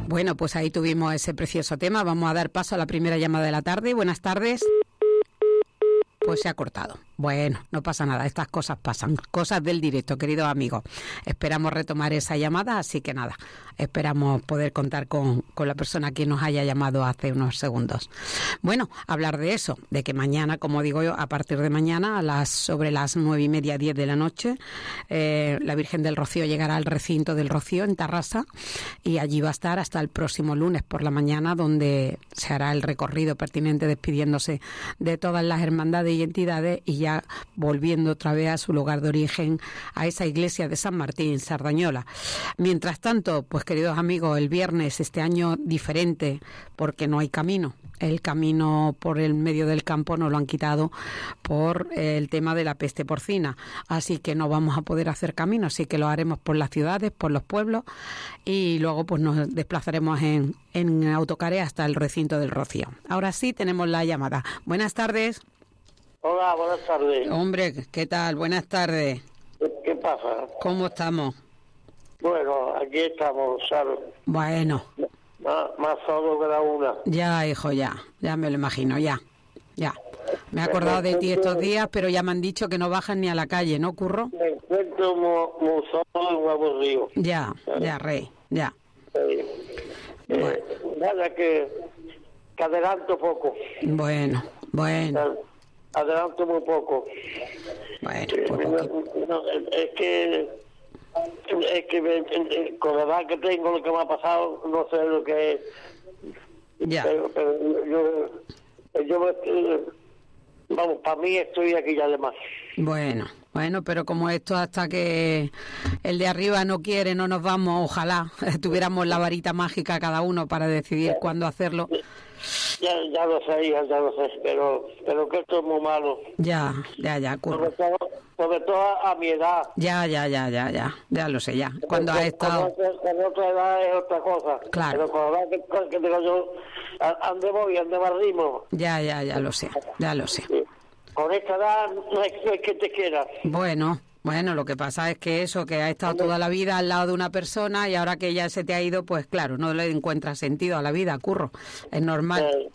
Bueno, pues ahí tuvimos ese precioso tema. Vamos a dar paso a la primera llamada de la tarde. Buenas tardes. Pues se ha cortado. Bueno, no pasa nada, estas cosas pasan, cosas del directo, queridos amigos. Esperamos retomar esa llamada, así que nada, esperamos poder contar con la persona que nos haya llamado hace unos segundos. Bueno, hablar de eso, de que mañana, como digo yo, a partir de mañana, sobre las 9:30, 10 de la noche, la Virgen del Rocío llegará al recinto del Rocío en Tarrasa y allí va a estar hasta el próximo lunes por la mañana, donde se hará el recorrido pertinente despidiéndose de todas las hermandades y entidades y ya volviendo otra vez a su lugar de origen, a esa iglesia de San Martín, Sardañola. Mientras tanto, pues queridos amigos, el viernes, este año diferente, porque no hay camino. El camino por el medio del campo nos lo han quitado por el tema de la peste porcina, así que no vamos a poder hacer camino, así que lo haremos por las ciudades, por los pueblos, y luego pues nos desplazaremos en autocares hasta el recinto del Rocío. Ahora sí tenemos la llamada. Buenas tardes. Hola, buenas tardes. Hombre, ¿qué tal? Buenas tardes. ¿Qué pasa? ¿Cómo estamos? Bueno, aquí estamos, ¿sabes? Bueno. Más solo que la una. Ya, hijo, ya me lo imagino, ya. Me he acordado de ti estos días, pero ya me han dicho que no bajan ni a la calle, ¿no, Curro? Me encuentro muy solo y muy aburrido. Ya, rey, ya. Bueno. Nada, que adelanto poco. Bueno. Adelanto muy poco. Bueno, es que con la edad que tengo, lo que me ha pasado, no sé lo que es. Ya. Pero yo vamos, para mí estoy aquí ya de más. Bueno, pero como esto hasta que el de arriba no quiere, no nos vamos, ojalá tuviéramos la varita mágica cada uno para decidir cuándo hacerlo. Ya lo sé, pero que esto es muy malo. Ya, Curro. Sobre todo a mi edad. Ya lo sé, ya. Cuando has estado... Con otra edad es otra cosa. Claro. Pero con la edad que digo yo, ande más ritmo. Ya lo sé. Sí. Con esta edad no es que te quiera. Bueno, lo que pasa es que eso, que has estado toda la vida al lado de una persona y ahora que ya se te ha ido, pues claro, no le encuentras sentido a la vida, Curro. Es normal,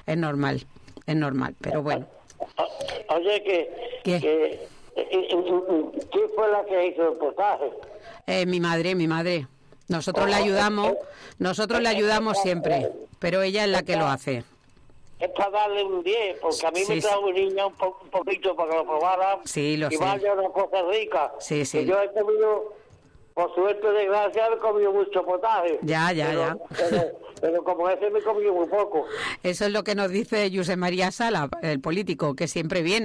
pero bueno. Oye, ¿Quién fue la que hizo el potaje? Mi madre. Nosotros le ayudamos siempre, pero ella es la que lo hace. Es para darle un 10, porque a mí me trajo un niño un poquito para que lo probara. Sí, lo sé. Y vaya una cosa rica. Sí. Y yo he comido, por suerte de gracia, he comido mucho potaje. Ya. Pero como ese me he comido muy poco. Eso es lo que nos dice José María Sala, el político, que siempre viene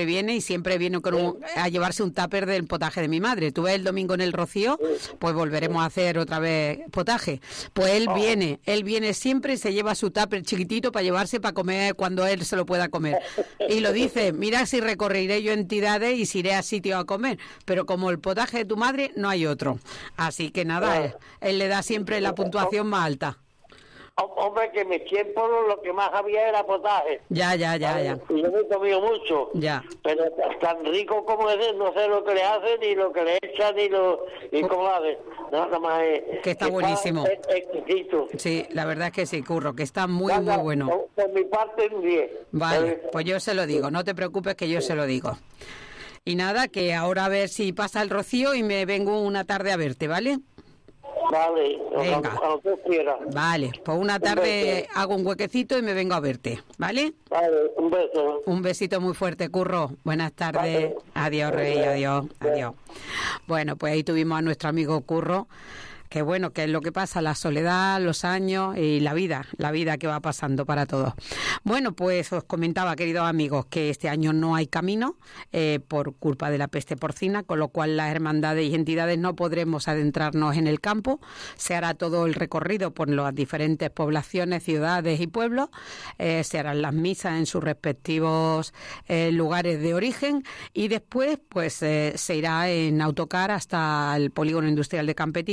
a llevarse un tupper del potaje de mi madre. Tú ves el domingo en el Rocío, pues volveremos a hacer otra vez potaje. Pues él viene siempre y se lleva su tupper chiquitito para llevarse para comer cuando él se lo pueda comer. Y lo dice, mira si recorreré yo entidades y si iré a sitios a comer, pero como el potaje de tu madre no hay otro. Así que nada, él le da siempre la puntuación más alta. Hombre, que en mis tiempos lo que más había era potaje. Ya. Y yo me he comido mucho. Ya. Pero tan rico como es, no sé lo que le hacen, ni lo que le echan, ni cómo lo hacen. Nada más es... Que está buenísimo. Es exquisito. Sí, la verdad es que sí, Curro, que está muy bueno. Por mi parte, un 10. Vale, pues yo se lo digo, no te preocupes que yo se lo digo. Y nada, que ahora a ver si pasa el Rocío y me vengo una tarde a verte, ¿vale? Vale, venga. A lo que quiera. Vale, pues una tarde hago un huequecito y me vengo a verte, ¿vale? Vale, un beso. Un besito muy fuerte, Curro. Buenas tardes. Vale. Adiós, Rey, adiós. Bueno, pues ahí tuvimos a nuestro amigo Curro. Que bueno, que es lo que pasa, la soledad, los años y la vida que va pasando para todos. Bueno, pues os comentaba, queridos amigos, que este año no hay camino por culpa de la peste porcina, con lo cual las hermandades y entidades no podremos adentrarnos en el campo. Se hará todo el recorrido por las diferentes poblaciones, ciudades y pueblos. Se harán las misas en sus respectivos lugares de origen y después pues se irá en autocar hasta el polígono industrial de Campetit para ir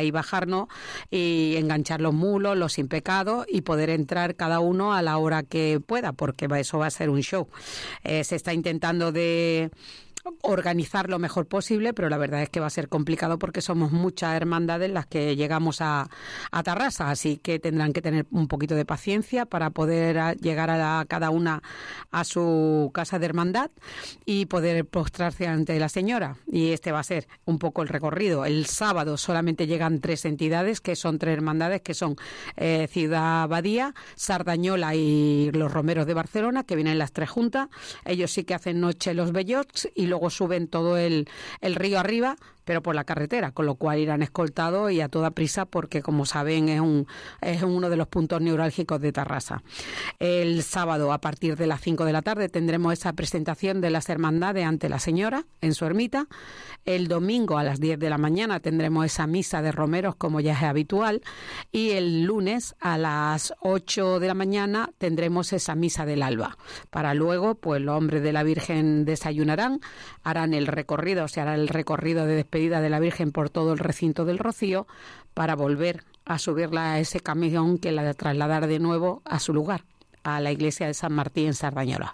y bajarnos y enganchar los mulos, los sin pecado y poder entrar cada uno a la hora que pueda, porque eso va a ser un show. Se está intentando de organizar lo mejor posible, pero la verdad es que va a ser complicado porque somos muchas hermandades las que llegamos a Tarrasa, así que tendrán que tener un poquito de paciencia para poder llegar a cada una a su casa de hermandad y poder postrarse ante la señora. Y este va a ser un poco el recorrido. El sábado solamente llegan 3 entidades, que son 3 hermandades, que son Ciudad Abadía, Sardañola y los Romeros de Barcelona, que vienen las 3 juntas. Ellos sí que hacen noche los bellots y luego suben todo el río arriba, pero por la carretera, con lo cual irán escoltados y a toda prisa porque, como saben, es uno de los puntos neurálgicos de Tarrasa. El sábado, a partir de las 5 de la tarde, tendremos esa presentación de las hermandades ante la señora en su ermita. El domingo, a las 10 de la mañana, tendremos esa misa de romeros, como ya es habitual. Y el lunes, a las 8 de la mañana, tendremos esa misa del alba. Para luego, pues los hombres de la Virgen desayunarán, harán el recorrido, se hará el recorrido de despedida de la Virgen por todo el recinto del Rocío para volver a subirla a ese camión que la trasladará de nuevo a su lugar, a la iglesia de San Martín en Sardañola.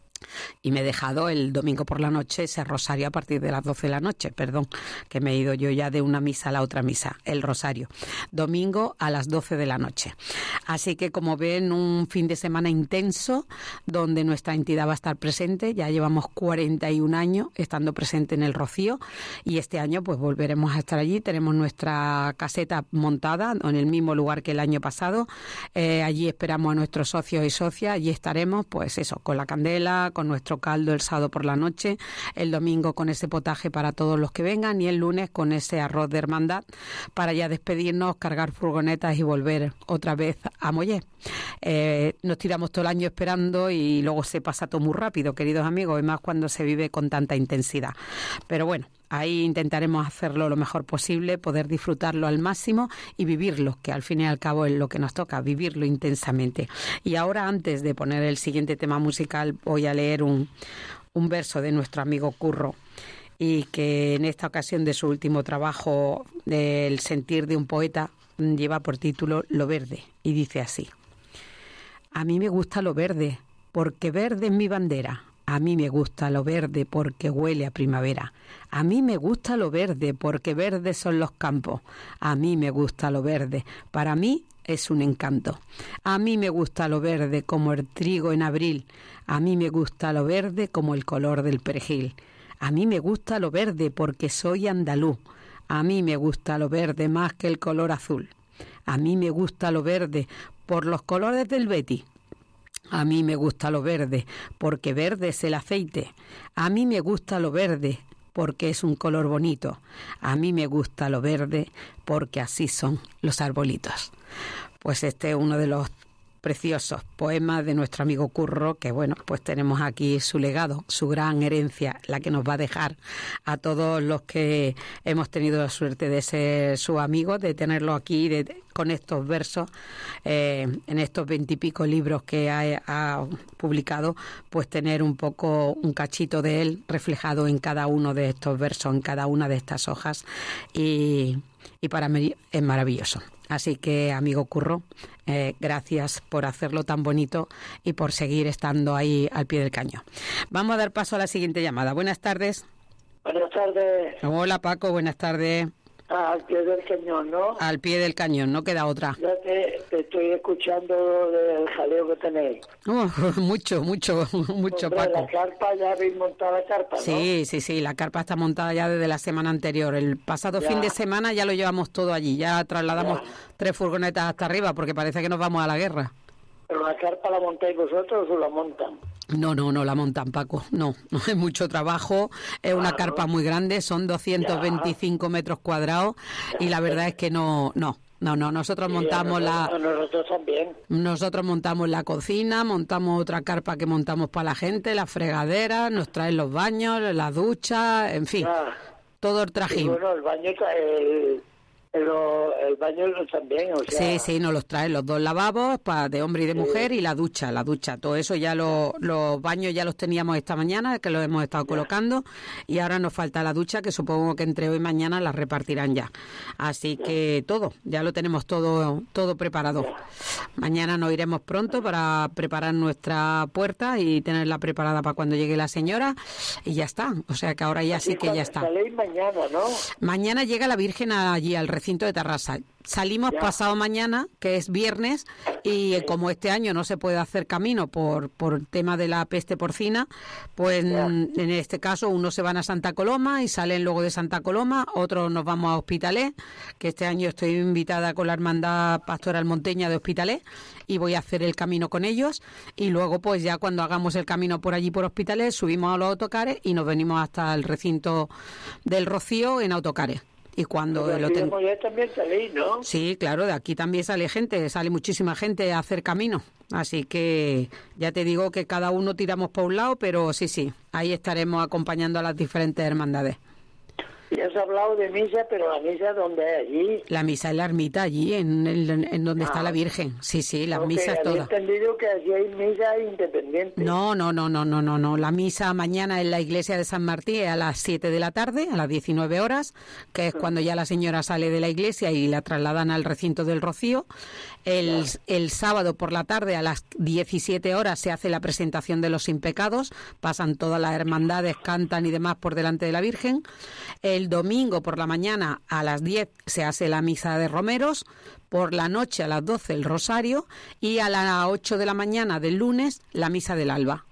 Y me he dejado el domingo por la noche ese rosario a partir de las 12 de la noche, perdón, que me he ido yo ya de una misa a la otra misa, el rosario, domingo a las 12 de la noche. Así que, como ven, un fin de semana intenso donde nuestra entidad va a estar presente. Ya llevamos 41 años estando presente en el Rocío y este año pues volveremos a estar allí. Tenemos nuestra caseta montada en el mismo lugar que el año pasado. Allí esperamos a nuestros socios y socias, allí estaremos, pues eso, con la candela, con nuestro caldo el sábado por la noche, el domingo con ese potaje para todos los que vengan y el lunes con ese arroz de hermandad para ya despedirnos, cargar furgonetas y volver otra vez a Mollé. Nos tiramos todo el año esperando y luego se pasa todo muy rápido, queridos amigos, y más cuando se vive con tanta intensidad. Pero bueno, ahí intentaremos hacerlo lo mejor posible, poder disfrutarlo al máximo y vivirlo, que al fin y al cabo es lo que nos toca, vivirlo intensamente. Y ahora, antes de poner el siguiente tema musical, voy a leer un verso de nuestro amigo Curro, y que en esta ocasión de su último trabajo, El sentir de un poeta, lleva por título Lo verde, y dice así: a mí me gusta lo verde, porque verde es mi bandera. A mí me gusta lo verde porque huele a primavera. A mí me gusta lo verde porque verdes son los campos. A mí me gusta lo verde. Para mí es un encanto. A mí me gusta lo verde como el trigo en abril. A mí me gusta lo verde como el color del perejil. A mí me gusta lo verde porque soy andaluz. A mí me gusta lo verde más que el color azul. A mí me gusta lo verde por los colores del Betis. A mí me gusta lo verde porque verde es el aceite. A mí me gusta lo verde porque es un color bonito. A mí me gusta lo verde porque así son los arbolitos. Pues este es uno de los preciosos poemas de nuestro amigo Curro, que bueno, pues tenemos aquí su legado, su gran herencia, la que nos va a dejar a todos los que hemos tenido la suerte de ser su amigo, de tenerlo aquí con estos versos, en estos 20 y pico libros que ha publicado, pues tener un poco, un cachito de él reflejado en cada uno de estos versos, en cada una de estas hojas, y para mí es maravilloso. Así que, amigo Curro, gracias por hacerlo tan bonito y por seguir estando ahí al pie del cañón. Vamos a dar paso a la siguiente llamada. Buenas tardes. Buenas tardes. Hola, Paco, buenas tardes. Al pie del cañón, ¿no? Al pie del cañón, no queda otra. Ya te estoy escuchando del jaleo que tenéis. Mucho, Hombre, Paco. La carpa, ya habéis montado la carpa, ¿no? Sí, la carpa está montada ya desde la semana anterior. El pasado fin de semana ya lo llevamos todo allí, ya trasladamos 3 furgonetas hasta arriba porque parece que nos vamos a la guerra. ¿Pero la carpa la montáis vosotros o la montan? No la montan, Paco, no es mucho trabajo, es una carpa muy grande, son 225 metros cuadrados y la verdad es que no, nosotros montamos nosotros también. Nosotros montamos la cocina, montamos otra carpa que montamos para la gente, la fregadera, nos traen los baños, la ducha, en fin, todo el trajín. Y bueno, el baño, el baños también, o sea... Sí, sí, nos los traen los 2 lavabos de hombre y de mujer y la ducha. Todo eso ya los baños ya los teníamos esta mañana, que los hemos estado colocando, y ahora nos falta la ducha, que supongo que entre hoy y mañana la repartirán ya. Así que ya lo tenemos todo preparado. Mañana nos iremos pronto para preparar nuestra puerta y tenerla preparada para cuando llegue la señora, y ya está. O sea que ahora ya sí que ya está. Saléis mañana, ¿no? Mañana llega la Virgen allí al recinto de Tarrasa. Salimos pasado mañana, que es viernes, y como este año no se puede hacer camino por el tema de la peste porcina, pues en este caso unos se van a Santa Coloma y salen luego de Santa Coloma, otros nos vamos a Hospitalet, que este año estoy invitada con la Hermandad Pastoral Monteña de Hospitalet y voy a hacer el camino con ellos, y luego pues ya cuando hagamos el camino por allí por Hospitalet subimos a los autocares y nos venimos hasta el recinto del Rocío en autocares. Y cuando también salí, ¿no? Sí, claro, de aquí también sale muchísima gente a hacer camino. Así que ya te digo que cada uno tiramos por un lado, pero sí, ahí estaremos acompañando a las diferentes hermandades. Ya has hablado de misa, pero la misa, ¿dónde es allí? La misa en la ermita, allí, en donde está la Virgen. Sí, las misas todas. He entendido que allí hay misa independiente. No. La misa mañana en la iglesia de San Martín es a las 7 de la tarde, a las 19 horas, que es cuando ya la señora sale de la iglesia y la trasladan al recinto del Rocío. El sábado por la tarde a las 17 horas se hace la presentación de los sin pecados, pasan todas las hermandades, cantan y demás por delante de la Virgen. El domingo por la mañana a las 10 se hace la misa de romeros, por la noche a las 12 el rosario y a las 8 de la mañana del lunes la misa del alba.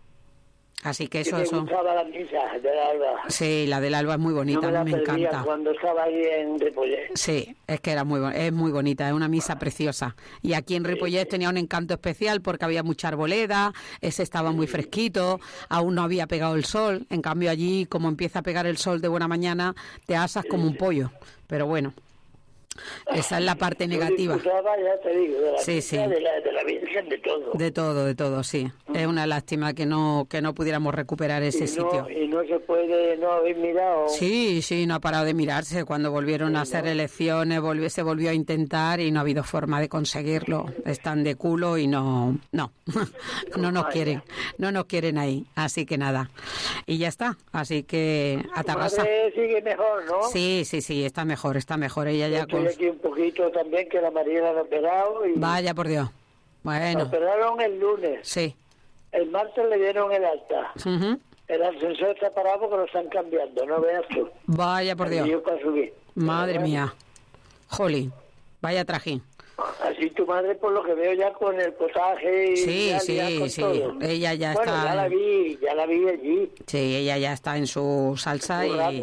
Así que eso ¿Te gustaba la misa del alba? Sí, la del alba es muy bonita, no me encanta. Cuando estaba ahí en Ripollet. Sí, es que es muy bonita, es una misa preciosa. Y aquí en Ripollet tenía un encanto especial porque había mucha arboleda, ese estaba muy fresquito, aún no había pegado el sol. En cambio allí, como empieza a pegar el sol de buena mañana, te asas como un pollo. Pero bueno, esa es la parte negativa. Ya te digo, de la sí. De la Virgen, de todo. De todo, sí. Es una lástima que no pudiéramos recuperar ese sitio. Y no se puede no haber mirado. Sí, no ha parado de mirarse. Cuando volvieron a hacer elecciones, se volvió a intentar y no ha habido forma de conseguirlo. Están de culo y no nos quieren. No nos quieren ahí. Así que nada. Y ya está. Así que a Tarrasa. Sigue mejor, ¿no? Sí, está mejor. Ella ya Estoy aquí un poquito también, que la María la han operado. Vaya, por Dios. Bueno. La operaron el lunes. Sí. El martes le dieron el alta. El ascensor está parado porque lo están cambiando, no veas tú. Vaya, por Dios. Yo para subir. Madre mía. Jolín. Vaya trajín. Así tu madre, por lo que veo ya con el potaje y sí. Todo. Ella ya bueno, está. Ya la vi allí. Sí, ella ya está en su salsa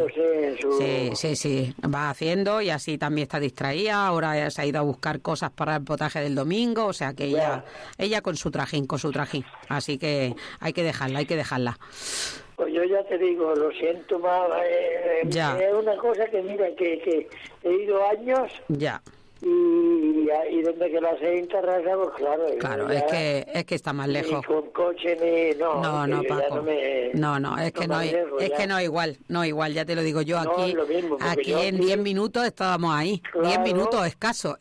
Sí, va haciendo y así también está distraída. Ahora se ha ido a buscar cosas para el potaje del domingo, o sea que ella con su trajín. Así que hay que dejarla. Pues yo ya te digo, lo siento más. Es una cosa que mira, que he ido años. Ya. Y donde que la hace en Tarrasa, pues claro, es que está más lejos. Ni con coche ni no, Paco. No, es que no igual, ya te lo digo yo, aquí en 10 minutos estábamos ahí. Claro, 10 minutos escaso.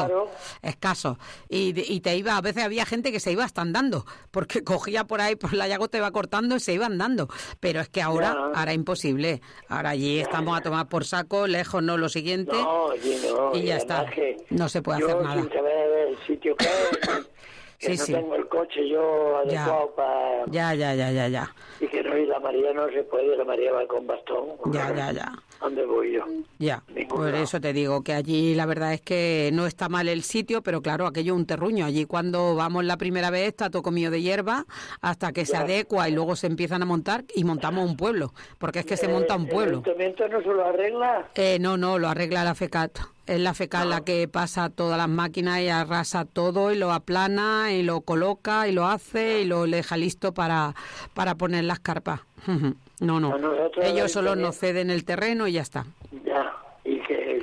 Y te iba, a veces había gente que se iba hasta andando, porque cogía por ahí por la llagota, iba cortando y se iba andando. Pero es que ahora imposible. Ahora allí estamos a tomar por saco, lejos no lo siguiente. Y ya está. No se puede hacer nada. Sin saber el sitio que tengo el coche yo adecuado para... Ya. Y que no, y la María no se puede, la María va con bastón. Ya. ¿Dónde voy yo? Ya, por eso te digo que allí la verdad es que no está mal el sitio, pero claro, aquello es un terruño. Allí cuando vamos la primera vez está todo comido de hierba hasta que se adecua y luego se empiezan a montar y montamos un pueblo, porque es que se monta un pueblo. ¿El ayuntamiento no se lo arregla? No, lo arregla la FECAT. Es la FECAT la que pasa todas las máquinas y arrasa todo y lo aplana y lo coloca y lo hace y lo deja listo para poner las carpas. No. Ellos solo nos ceden el terreno y ya está. Ya, y que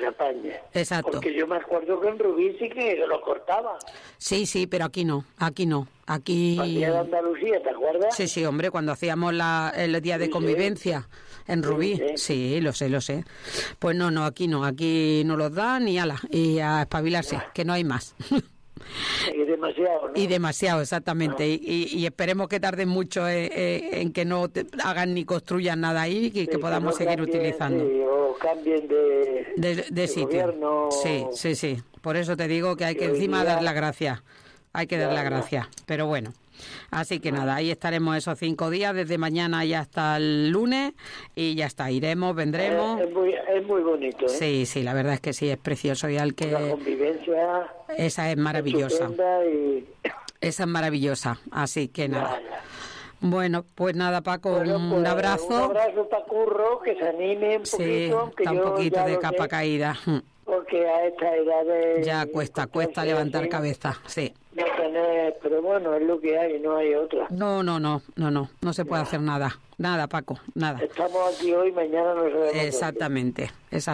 apañe. Exacto. Porque yo me acuerdo que en Rubí sí que lo cortaban. Sí, pero aquí no. Aquí... Hacía de Andalucía, ¿te acuerdas? Sí, hombre, cuando hacíamos el día de convivencia en Rubí. Sí, lo sé. Pues no, aquí no los dan y ala, y a espabilarse, que no hay más. Y demasiado, ¿no? Y demasiado, exactamente. Y esperemos que tarden mucho en que no hagan ni construyan nada ahí y que podamos seguir utilizando. Sí, o cambien de sitio. Gobierno. Sí. Por eso te digo que hay que encima dar las gracias. Hay que dar las gracias. Pero bueno. Así que nada, ahí estaremos esos 5 días, desde mañana y hasta el lunes, y ya está, iremos, vendremos. Es muy bonito, ¿eh? Sí, la verdad es que sí, es precioso. Y al que... La convivencia... Esa es maravillosa. Esa es maravillosa, así que nada. Bueno, pues nada, Paco, un abrazo. Un abrazo para Curro, que se anime un poquito. Sí, está un poquito de capa caída. Porque a esta edad ya cuesta levantar cabeza, sí. No tener, pero bueno, es lo que hay, no hay otra. No se puede hacer nada, Paco, nada. Estamos aquí hoy, mañana no sabemos. Exactamente.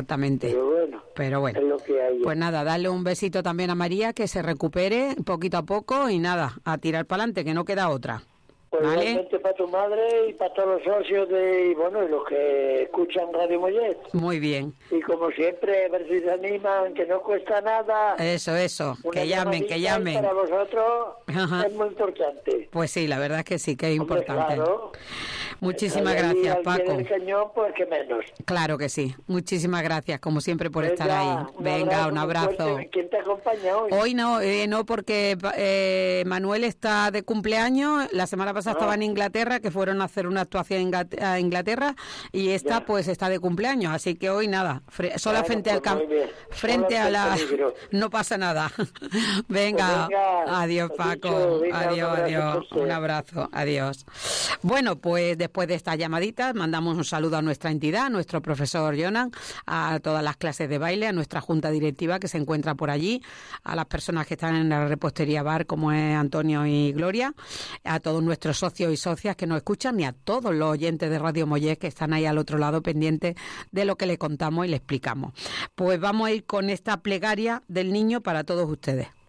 Pero bueno, es lo que hay. Pues nada, dale un besito también a María, que se recupere poquito a poco y nada, a tirar para adelante, que no queda otra. Pues ¿vale? igualmente para tu madre y para todos los socios y los que escuchan Radio Mollet. Muy bien. Y como siempre, a ver si se animan, que no cuesta nada. Eso, que llamen. Para vosotros es muy importante. Pues sí, la verdad es que sí, que es importante. Claro. Muchísimas gracias, Paco. El cañón, pues que menos. Claro que sí. Muchísimas gracias, como siempre, por estar ahí. Venga, un abrazo. ¿Quién te acompaña hoy? Hoy no, porque Manuel está de cumpleaños. La semana pasada estaba en Inglaterra, que fueron a hacer una actuación a Inglaterra, y esta pues está de cumpleaños, así que hoy nada, sola frente al campo, frente a la... No pasa nada. Venga, adiós, Paco. Adiós. Un abrazo, adiós. Bueno, pues después de esta llamadita mandamos un saludo a nuestra entidad, a nuestro profesor Jonan, a todas las clases de baile, a nuestra junta directiva que se encuentra por allí, a las personas que están en la repostería bar como es Antonio y Gloria, a todos nuestros socios y socias que nos escuchan y a todos los oyentes de Radio Mollet que están ahí al otro lado pendientes de lo que le contamos y le explicamos. Pues vamos a ir con esta plegaria del niño para todos ustedes.